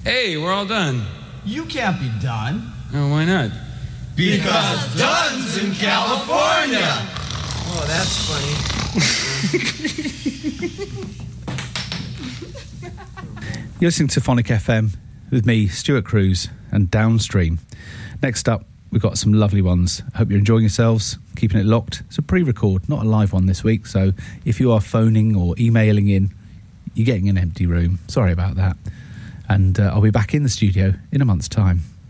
Hey, we're all done. You can't be done. Oh, why not? Because done's in California! Oh, that's funny. You're listening to Phonic FM with me, Stuart Cruz, and Downstream. Next up, we've got some lovely ones. I hope you're enjoying yourselves, keeping it locked. It's a pre-record, not a live one this week, so if you are phoning or emailing in, you're getting an empty room. Sorry about that. And I'll be back in the studio in a month's time.